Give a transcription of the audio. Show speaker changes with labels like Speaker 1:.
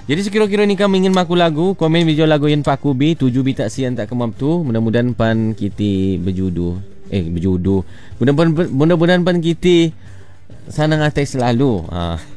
Speaker 1: Jadi sekira-kira ni kami ingin maku lagu, komen video lagu yang paku bi, 7 bi tak sian tak kemam tu. Mudah-mudahan pan kita berjudu. Berjudu. Mudah-mudahan pan kita sana ngatai selalu.